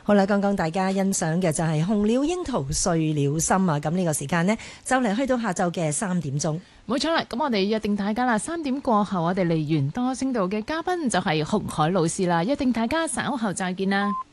好啦，剛剛大家欣賞嘅就係紅了櫻桃碎了心啊！咁呢個時間呢，就嚟去到下晝嘅3點鐘。 冇錯啦，咁我哋約定大家啦，3點過後我哋梨園多聲道嘅嘉賓就係洪海老師啦，約定大家稍後再見啦。